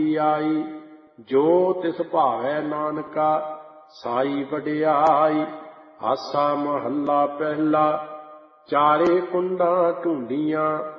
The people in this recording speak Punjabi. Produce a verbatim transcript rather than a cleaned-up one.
ਆਈ। ਜੋ ਤਿਸ ਭਾਵੈ ਨਾਨਕਾ ਸਾਈ ਵਡਿਆਈ। ਆਸਾ ਮਹੱਲਾ ਪਹਿਲਾ। ਚਾਰੇ ਕੁੰਡਾਂ ਢੂੰਡੀਆਂ